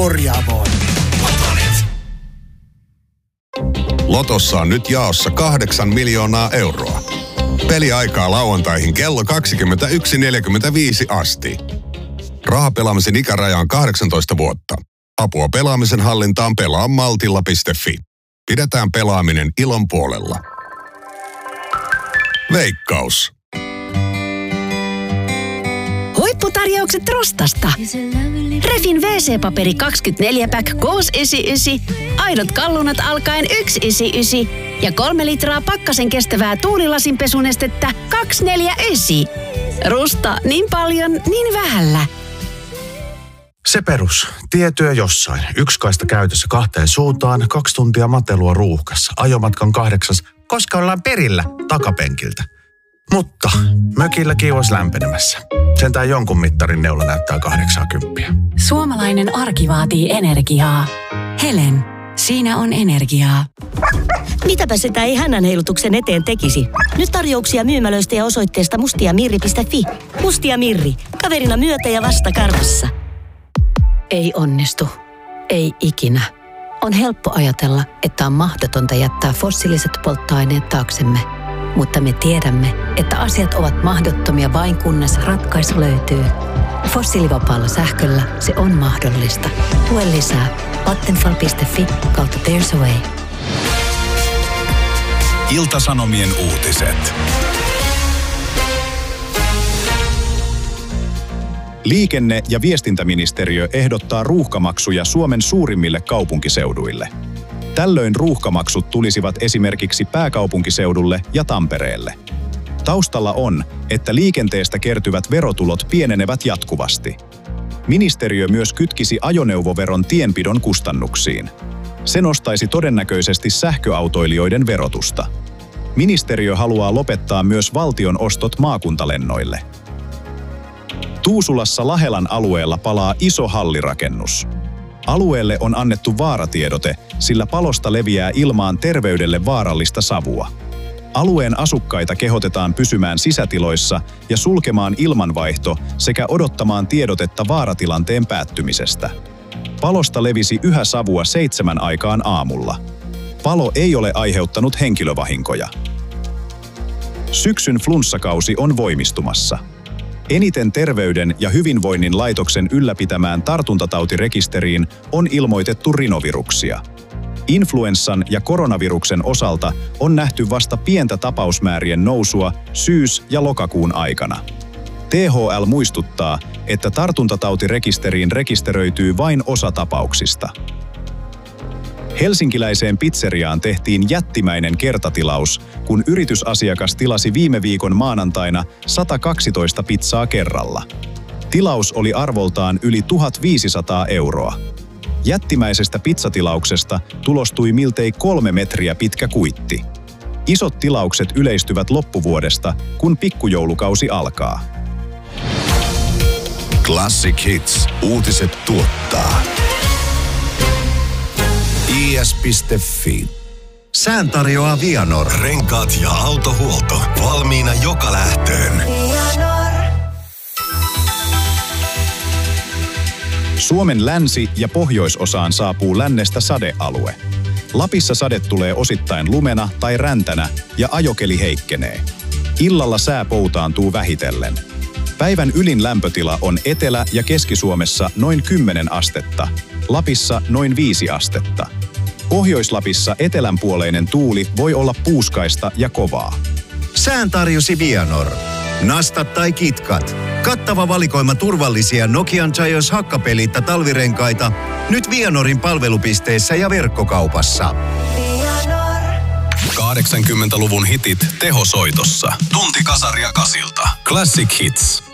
korjaamoon. Lotossa on nyt jaossa 8 miljoonaa euroa. Peliaikaa lauantaihin kello 21.45 asti. Rahapelaamisen ikäraja on 18 vuotta. Apua pelaamisen hallintaan pelaa maltilla.fi. Pidetään pelaaminen ilon puolella. Veikkaus. Huipputarjoukset Rostasta. Refin WC-paperi 24-pack Koos 99, aidot kallunat alkaen 199 ja 3 litraa pakkasen kestävää tuulilasinpesunestettä 249. Rusta niin paljon, niin vähällä. Se perus. Tietyö jossain. Yksi kaista käytössä 2 suuntaan, 2 tuntia matelua ruuhkassa. Ajomatkan 8, koska ollaan perillä takapenkiltä. Mutta mökilläkin olisi lämpenemässä. Sentään jonkun mittarin neula näyttää 80. Suomalainen arki vaatii energiaa. Helen, siinä on energiaa. Mitäpä sitä ei hännän heilutuksen eteen tekisi? Nyt tarjouksia myymälöistä ja osoitteesta mustiamirri.fi. Mustia Mirri. Kaverina myötä ja vasta karvassa. Ei onnistu. Ei ikinä. On helppo ajatella, että on mahdotonta jättää fossiiliset polttoaineet taaksemme. Mutta me tiedämme, että asiat ovat mahdottomia vain kunnes ratkaisu löytyy. Fossiilivapaalla sähköllä se on mahdollista. Tue lisää vattenfall.fi/There's a way. Ilta-Sanomien uutiset. Liikenne- ja viestintäministeriö ehdottaa ruuhkamaksuja Suomen suurimmille kaupunkiseuduille. Tällöin ruuhkamaksut tulisivat esimerkiksi pääkaupunkiseudulle ja Tampereelle. Taustalla on, että liikenteestä kertyvät verotulot pienenevät jatkuvasti. Ministeriö myös kytkisi ajoneuvoveron tienpidon kustannuksiin. Se nostaisi todennäköisesti sähköautoilijoiden verotusta. Ministeriö haluaa lopettaa myös valtion ostot maakuntalennoille. Tuusulassa Lahelan alueella palaa iso hallirakennus. Alueelle on annettu vaaratiedote, sillä palosta leviää ilmaan terveydelle vaarallista savua. Alueen asukkaita kehotetaan pysymään sisätiloissa ja sulkemaan ilmanvaihto sekä odottamaan tiedotetta vaaratilanteen päättymisestä. Palosta levisi yhä savua 7 aikaan aamulla. Palo ei ole aiheuttanut henkilövahinkoja. Syksyn flunssakausi on voimistumassa. Eniten Terveyden ja hyvinvoinnin laitoksen ylläpitämään tartuntatautirekisteriin on ilmoitettu rinoviruksia. Influenssan ja koronaviruksen osalta on nähty vasta pientä tapausmäärien nousua syys- ja lokakuun aikana. THL muistuttaa, että tartuntatautirekisteriin rekisteröityy vain osa tapauksista. Helsinkiläiseen pizzeriaan tehtiin jättimäinen kertatilaus, kun yritysasiakas tilasi viime viikon maanantaina 112 pizzaa kerralla. Tilaus oli arvoltaan yli 1500 €. Jättimäisestä pizzatilauksesta tulostui miltei 3 metriä pitkä kuitti. Isot tilaukset yleistyvät loppuvuodesta, kun pikkujoulukausi alkaa. Classic Hits. Uutiset tuottaa. is.fi. Sään tarjoaa Vianor. Renkaat ja autohuolto. Valmiina joka lähtöön. Suomen länsi- ja pohjoisosaan saapuu lännestä sadealue. Lapissa sade tulee osittain lumena tai räntänä ja ajokeli heikkenee. Illalla sää poutaantuu vähitellen. Päivän ylin lämpötila on Etelä- ja Keski-Suomessa noin 10 astetta, Lapissa noin 5 astetta. Pohjois-Lapissa etelänpuoleinen tuuli voi olla puuskaista ja kovaa. Sään tarjosi Vianor. Nastat tai kitkat. Kattava valikoima turvallisia Nokian Giants hakkapeliittä talvirenkaita. Nyt Vianorin palvelupisteissä ja verkkokaupassa. 80-luvun hitit tehosoitossa. Tunti kasaria kasilta. Classic Hits.